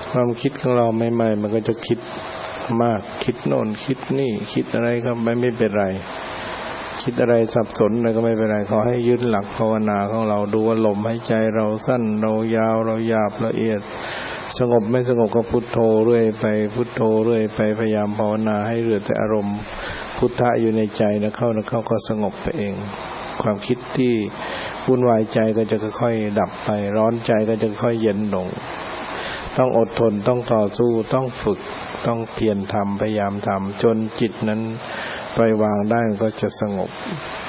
ความคิดของเราใหม่ๆมันก็จะคิดมากคิดโน่นคิดนี่คิดอะไรก็ไม่เป็นไรคิดอะไรสับสนอะไรก็ไม่เป็นไรขอให้ยึดหลักภาวนาของเราดูว่าลมหายใจเราสั้นเรายาวเราหยาบละเอียดสงบไม่สงบก็พุทโธเรื่อยไปพุทโธเรื่อยไปพยายามภาวนาให้เหลือแต่อารมณ์พุทธะอยู่ในใจนะเข้าก็สงบไปเองความคิดที่วุ่นวายใจก็จะค่อยๆดับไปร้อนใจก็จะค่อยเย็นลงต้องอดทนต้องต่อสู้ต้องฝึกต้องเพียรทำพยายามทำจนจิตนั้นปล่อยวางได้ก็จะสงบ